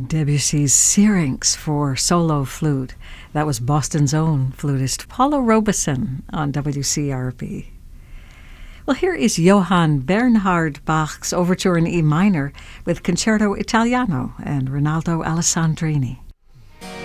Debussy's Syrinx for solo flute. That was Boston's own flutist Paula Robeson on WCRB. Well, here is Johann Bernhard Bach's Overture in E minor with Concerto Italiano and Rinaldo Alessandrini.